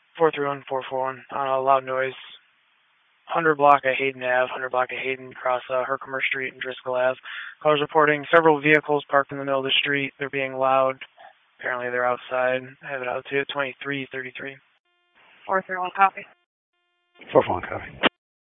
431, 441, loud noise. 100 block of Hayden Ave, 100 block of Hayden, across Herkimer Street and Driscoll Ave. Callers reporting several vehicles parked in the middle of the street. They're being loud. Apparently they're outside. I have it out to 2333. 431 copy. 441 copy.